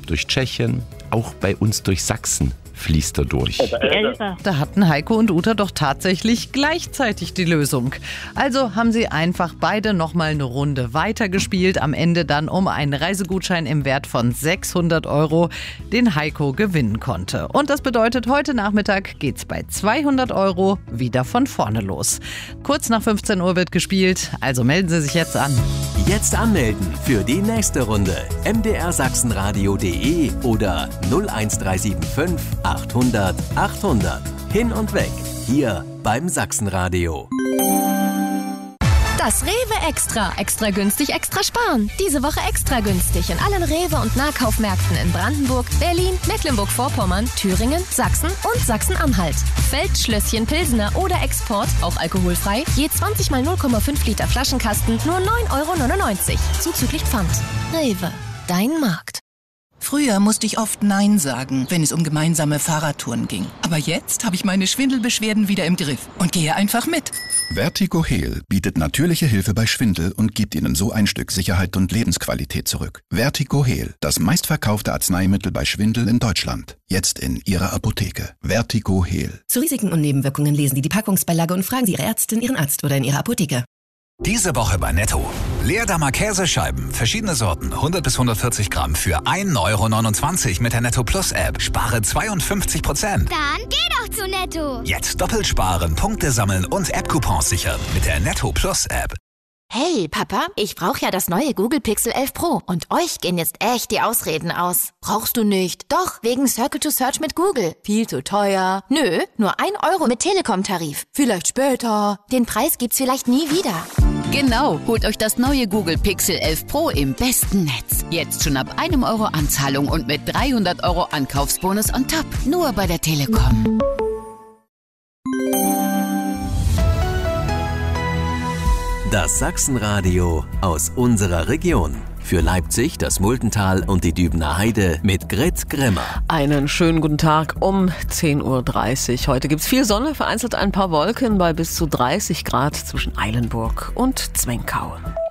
durch Tschechien, auch bei uns durch Sachsen fließt er durch. Da hatten Heiko und Uta doch tatsächlich gleichzeitig die Lösung. Also haben sie einfach beide nochmal eine Runde weitergespielt. Am Ende dann um einen Reisegutschein im Wert von 600 €, den Heiko gewinnen konnte. Und das bedeutet, heute Nachmittag geht's bei 200 € wieder von vorne los. Kurz nach 15 Uhr wird gespielt, also melden Sie sich jetzt an. Jetzt anmelden für die nächste Runde. mdrsachsenradio.de oder 01375 800 800. Hin und weg. Hier beim Sachsenradio. Das Rewe Extra. Extra günstig, extra sparen. Diese Woche extra günstig in allen Rewe- und Nahkaufmärkten in Brandenburg, Berlin, Mecklenburg-Vorpommern, Thüringen, Sachsen und Sachsen-Anhalt. Feldschlösschen Pilsener oder Export, auch alkoholfrei, je 20 mal 0,5 Liter Flaschenkasten, nur 9,99 €. Zuzüglich Pfand. Rewe, dein Markt. Früher musste ich oft Nein sagen, wenn es um gemeinsame Fahrradtouren ging. Aber jetzt habe ich meine Schwindelbeschwerden wieder im Griff und gehe einfach mit. Vertigo Heal bietet natürliche Hilfe bei Schwindel und gibt Ihnen so ein Stück Sicherheit und Lebensqualität zurück. Vertigo Heal, das meistverkaufte Arzneimittel bei Schwindel in Deutschland. Jetzt in Ihrer Apotheke. Vertigo Heal. Zu Risiken und Nebenwirkungen lesen Sie die Packungsbeilage und fragen Sie Ihre Ärztin, Ihren Arzt oder in Ihrer Apotheke. Diese Woche bei Netto. Leerdammer Käsescheiben, verschiedene Sorten, 100 bis 140 Gramm für 1,29 € mit der Netto Plus App. Spare 52%. Dann geh doch zu Netto. Jetzt doppelt sparen, Punkte sammeln und App-Coupons sichern mit der Netto Plus App. Hey, Papa, ich brauche ja das neue Google Pixel 11 Pro. Und euch gehen jetzt echt die Ausreden aus. Brauchst du nicht? Doch, wegen Circle to Search mit Google. Viel zu teuer. Nö, nur 1 € mit Telekom-Tarif. Vielleicht später. Den Preis gibt's vielleicht nie wieder. Genau, holt euch das neue Google Pixel 11 Pro im besten Netz. Jetzt schon ab 1 € Anzahlung und mit 300 € Ankaufsbonus on top. Nur bei der Telekom. Das Sachsenradio aus unserer Region. Für Leipzig, das Multental und die Dübener Heide mit Grit Grimmer. Einen schönen guten Tag um 10:30 Uhr. Heute gibt's viel Sonne, vereinzelt ein paar Wolken bei bis zu 30 Grad zwischen Eilenburg und Zwenkau.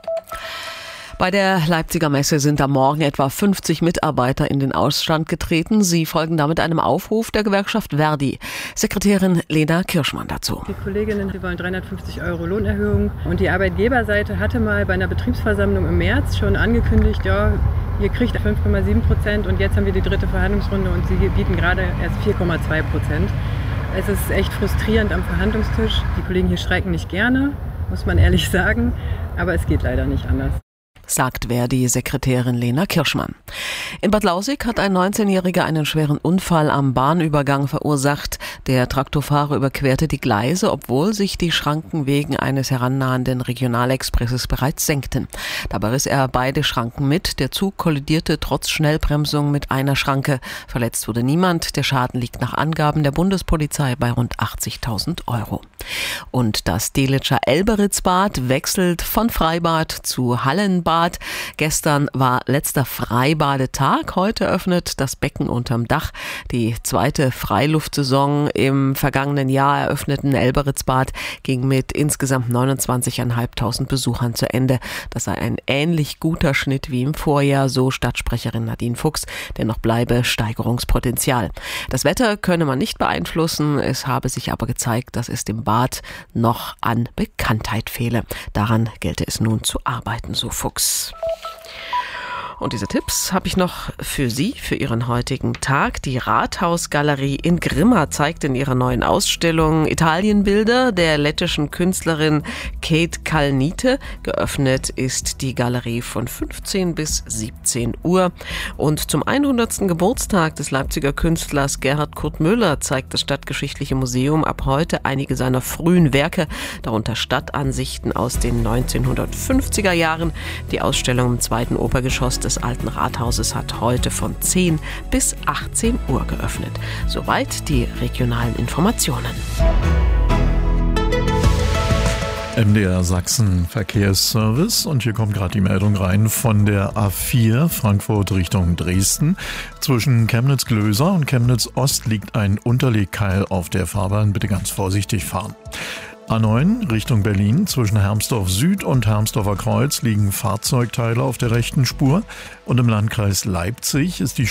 Bei der Leipziger Messe sind am Morgen etwa 50 Mitarbeiter in den Ausstand getreten. Sie folgen damit einem Aufruf der Gewerkschaft Verdi. Sekretärin Lena Kirschmann dazu. Die Kolleginnen, die wollen 350 € Lohnerhöhung. Und die Arbeitgeberseite hatte mal bei einer Betriebsversammlung im März schon angekündigt, ja, ihr kriegt 5,7% und jetzt haben wir die dritte Verhandlungsrunde und sie bieten gerade erst 4,2%. Es ist echt frustrierend am Verhandlungstisch. Die Kollegen hier streiken nicht gerne, muss man ehrlich sagen, aber es geht leider nicht anders, sagt Verdi-Sekretärin Lena Kirschmann. In Bad Lausick hat ein 19-Jähriger einen schweren Unfall am Bahnübergang verursacht. Der Traktorfahrer überquerte die Gleise, obwohl sich die Schranken wegen eines herannahenden Regionalexpresses bereits senkten. Dabei riss er beide Schranken mit. Der Zug kollidierte trotz Schnellbremsung mit einer Schranke. Verletzt wurde niemand. Der Schaden liegt nach Angaben der Bundespolizei bei rund 80.000 €. Und das Delitscher Elberitzbad wechselt von Freibad zu Hallenbad. Gestern war letzter Freibadetag. Heute öffnet das Becken unterm Dach. Die zweite Freiluftsaison im vergangenen Jahr eröffneten Elberitzbad ging mit insgesamt 29.500 Besuchern zu Ende. Das sei ein ähnlich guter Schnitt wie im Vorjahr, so Stadtsprecherin Nadine Fuchs. Dennoch bleibe Steigerungspotenzial. Das Wetter könne man nicht beeinflussen. Es habe sich aber gezeigt, dass es dem Bad noch an Bekanntheit fehle. Daran gelte es nun zu arbeiten, so Fuchs. Und diese Tipps habe ich noch für Sie, für Ihren heutigen Tag. Die Rathausgalerie in Grimma zeigt in ihrer neuen Ausstellung Italienbilder der lettischen Künstlerin Kate Kalniete. Geöffnet ist die Galerie von 15 bis 17 Uhr. Und zum 100. Geburtstag des Leipziger Künstlers Gerhard Kurt Müller zeigt das Stadtgeschichtliche Museum ab heute einige seiner frühen Werke, darunter Stadtansichten aus den 1950er Jahren. Die Ausstellung im 2. Obergeschoss des Alten Rathauses hat heute von 10 bis 18 Uhr geöffnet. Soweit die regionalen Informationen. MDR Sachsen Verkehrsservice und hier kommt gerade die Meldung rein von der A4 Frankfurt Richtung Dresden. Zwischen Chemnitz-Glöser und Chemnitz-Ost liegt ein Unterlegkeil auf der Fahrbahn. Bitte ganz vorsichtig fahren. A9 Richtung Berlin, zwischen Hermsdorf Süd und Hermsdorfer Kreuz liegen Fahrzeugteile auf der rechten Spur und im Landkreis Leipzig ist die